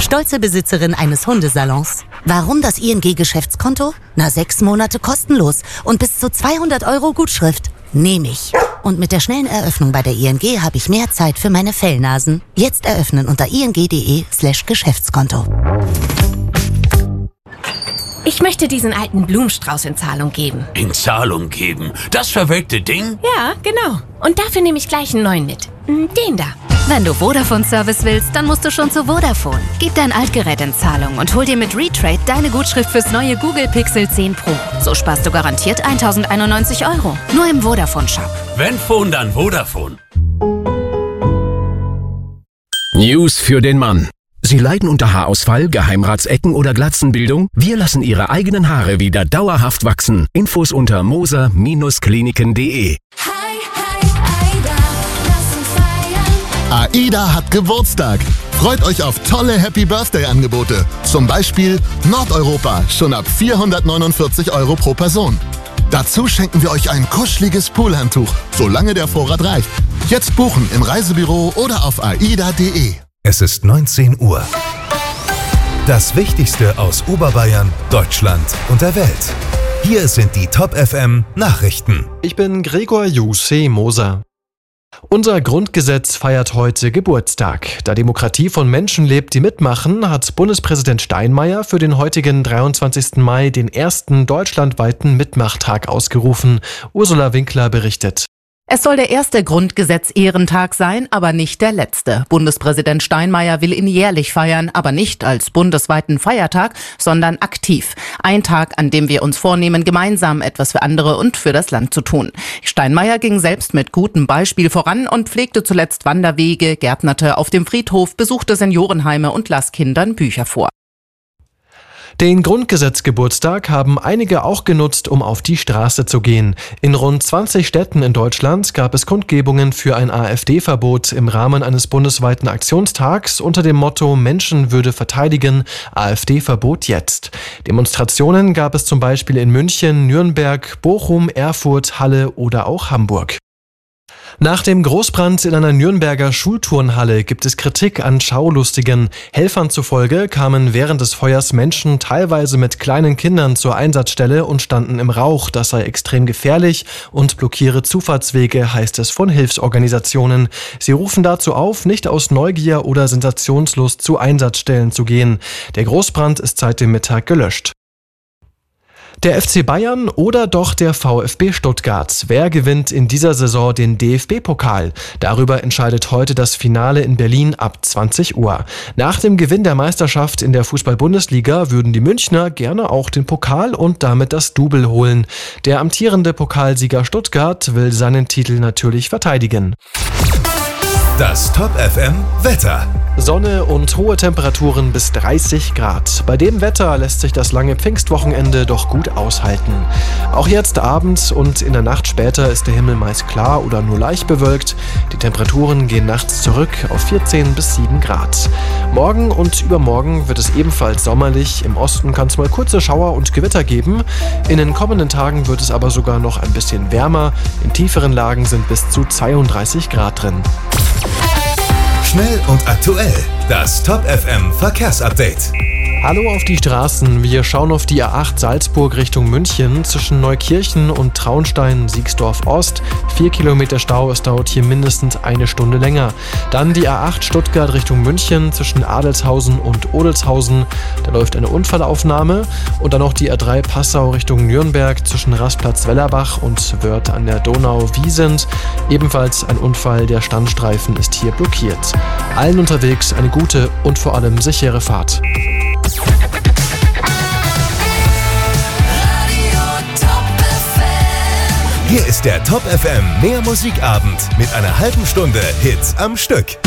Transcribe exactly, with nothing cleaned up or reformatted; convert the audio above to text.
Stolze Besitzerin eines Hundesalons. Warum das I N G-Geschäftskonto? Na, sechs Monate kostenlos und bis zu zweihundert Euro Gutschrift. Nehme ich. Und mit der schnellen Eröffnung bei der I N G habe ich mehr Zeit für meine Fellnasen. Jetzt eröffnen unter ing.de slash Geschäftskonto. Ich möchte diesen alten Blumenstrauß in Zahlung geben. In Zahlung geben? Das verwelkte Ding? Ja, genau. Und dafür nehme ich gleich einen neuen mit. Den da. Wenn du Vodafone-Service willst, dann musst du schon zu Vodafone. Gib dein Altgerät in Zahlung und hol dir mit Retrade deine Gutschrift fürs neue Google Pixel zehn Pro. So sparst du garantiert tausendeinundneunzig Euro. Nur im Vodafone-Shop. Wenn Phone, dann Vodafone. News für den Mann. Sie leiden unter Haarausfall, Geheimratsecken oder Glatzenbildung? Wir lassen Ihre eigenen Haare wieder dauerhaft wachsen. Infos unter moser Bindestrich kliniken punkt de. AIDA hat Geburtstag. Freut euch auf tolle Happy-Birthday-Angebote. Zum Beispiel Nordeuropa, schon ab vierhundertneunundvierzig Euro pro Person. Dazu schenken wir euch ein kuscheliges Poolhandtuch, solange der Vorrat reicht. Jetzt buchen im Reisebüro oder auf aida punkt de. Es ist neunzehn Uhr. Das Wichtigste aus Oberbayern, Deutschland und der Welt. Hier sind die Top F M Nachrichten. Ich bin Gregor Jussi Moser. Unser Grundgesetz feiert heute Geburtstag. Da Demokratie von Menschen lebt, die mitmachen, hat Bundespräsident Steinmeier für den heutigen dreiundzwanzigsten Mai den ersten deutschlandweiten Mitmachtag ausgerufen. Ursula Winkler berichtet. Es soll der erste Grundgesetz-Ehrentag sein, aber nicht der letzte. Bundespräsident Steinmeier will ihn jährlich feiern, aber nicht als bundesweiten Feiertag, sondern aktiv. Ein Tag, an dem wir uns vornehmen, gemeinsam etwas für andere und für das Land zu tun. Steinmeier ging selbst mit gutem Beispiel voran und pflegte zuletzt Wanderwege, gärtnerte auf dem Friedhof, besuchte Seniorenheime und las Kindern Bücher vor. Den Grundgesetzgeburtstag haben einige auch genutzt, um auf die Straße zu gehen. In rund zwanzig Städten in Deutschland gab es Kundgebungen für ein AfD-Verbot im Rahmen eines bundesweiten Aktionstags unter dem Motto Menschenwürde verteidigen, AfD-Verbot jetzt. Demonstrationen gab es zum Beispiel in München, Nürnberg, Bochum, Erfurt, Halle oder auch Hamburg. Nach dem Großbrand in einer Nürnberger Schulturnhalle gibt es Kritik an Schaulustigen. Helfern zufolge kamen während des Feuers Menschen teilweise mit kleinen Kindern zur Einsatzstelle und standen im Rauch. Das sei extrem gefährlich und blockiere Zufahrtswege, heißt es von Hilfsorganisationen. Sie rufen dazu auf, nicht aus Neugier oder Sensationslust zu Einsatzstellen zu gehen. Der Großbrand ist seit dem Mittag gelöscht. Der F C Bayern oder doch der VfB Stuttgart? Wer gewinnt in dieser Saison den D F B-Pokal? Darüber entscheidet heute das Finale in Berlin ab zwanzig Uhr. Nach dem Gewinn der Meisterschaft in der Fußball-Bundesliga würden die Münchner gerne auch den Pokal und damit das Double holen. Der amtierende Pokalsieger Stuttgart will seinen Titel natürlich verteidigen. Das Top F M Wetter. Sonne und hohe Temperaturen bis dreißig Grad. Bei dem Wetter lässt sich das lange Pfingstwochenende doch gut aushalten. Auch jetzt abends und in der Nacht später ist der Himmel meist klar oder nur leicht bewölkt. Die Temperaturen gehen nachts zurück auf vierzehn bis sieben Grad. Morgen und übermorgen wird es ebenfalls sommerlich. Im Osten kann es mal kurze Schauer und Gewitter geben. In den kommenden Tagen wird es aber sogar noch ein bisschen wärmer. In tieferen Lagen sind bis zu zweiunddreißig Grad drin. Schnell und aktuell. Das Top F M Verkehrsupdate. Hallo auf die Straßen. Wir schauen auf die A acht Salzburg Richtung München zwischen Neukirchen und Traunstein-Siegsdorf Ost. Vier Kilometer Stau, es dauert hier mindestens eine Stunde länger. Dann die A acht Stuttgart Richtung München zwischen Adelshausen und Odelshausen. Da läuft eine Unfallaufnahme. Und dann noch die A drei Passau Richtung Nürnberg zwischen Rastplatz-Wellerbach und Wörth an der Donau-Wiesent. Ebenfalls ein Unfall, der Standstreifen ist hier blockiert. Allen unterwegs eine gute und vor allem sichere Fahrt. Hier ist der Top F M Mehr Musikabend mit einer halben Stunde Hits am Stück.